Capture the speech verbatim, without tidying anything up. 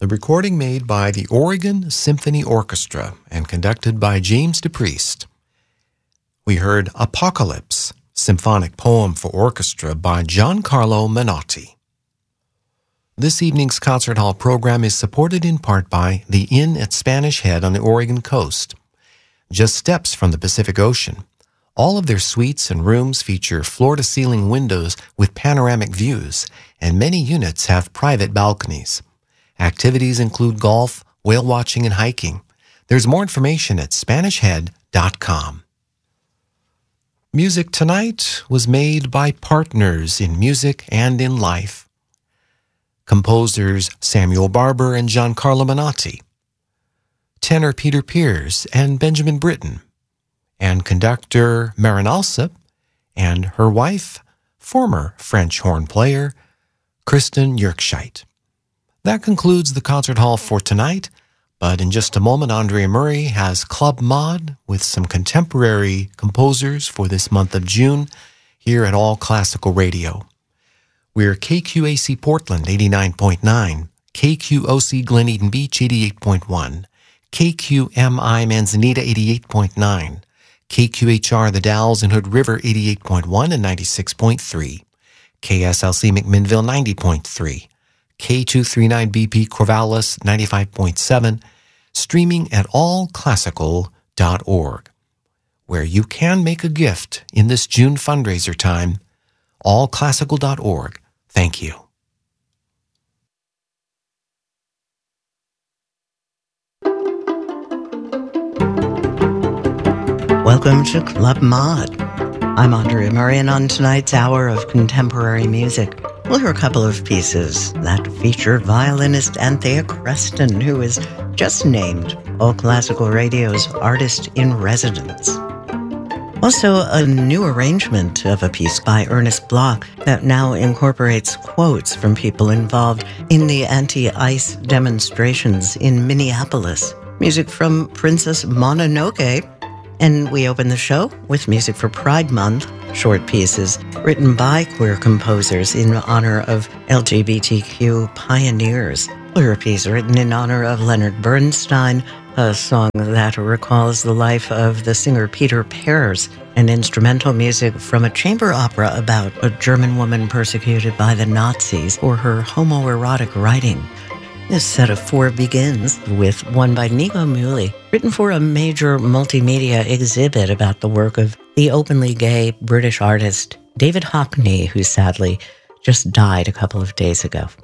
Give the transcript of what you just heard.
The recording made by the Oregon Symphony Orchestra and conducted by James DePriest. We heard Apocalypse, symphonic poem for orchestra by Giancarlo Menotti. This evening's concert hall program is supported in part by the Inn at Spanish Head on the Oregon coast. Just steps from the Pacific Ocean, all of their suites and rooms feature floor-to-ceiling windows with panoramic views, and many units have private balconies. Activities include golf, whale watching, and hiking. There's more information at spanish head dot com. Music tonight was made by partners in music and in life. Composers Samuel Barber and Giancarlo Menotti. Tenor Peter Pears and Benjamin Britten. And conductor Marin Alsop and her wife, former French horn player, Kristen Yerkscheit. That concludes the concert hall for tonight, but in just a moment, Andrea Murray has Club Mod with some contemporary composers for this month of June here at All Classical Radio. We're K Q A C Portland eighty-nine point nine, K Q O C Glen Eden Beach eighty-eight point one, K Q M I Manzanita eighty-eight point nine, K Q H R The Dalles and Hood River eighty-eight point one and ninety-six point three, K S L C McMinnville ninety point three, K two thirty-nine B P Corvallis ninety-five point seven, streaming at all classical dot org, where you can make a gift in this June fundraiser time. all classical dot org. Thank you. Welcome to Club Mod. I'm Andrea Murray, and on tonight's hour of contemporary music, we'll hear a couple of pieces that feature violinist Anthea Creston, who is just named All Classical Radio's Artist in Residence. Also, a new arrangement of a piece by Ernest Bloch that now incorporates quotes from people involved in the anti-ICE demonstrations in Minneapolis. Music from Princess Mononoke. And we open the show with music for Pride Month, short pieces written by queer composers in honor of L G B T Q pioneers. A piece written in honor of Leonard Bernstein, a song that recalls the life of the singer Peter Pears, and instrumental music from a chamber opera about a German woman persecuted by the Nazis for her homoerotic writing. This set of four begins with one by Nico Muhly, written for a major multimedia exhibit about the work of the openly gay British artist David Hockney, who sadly just died a couple of days ago.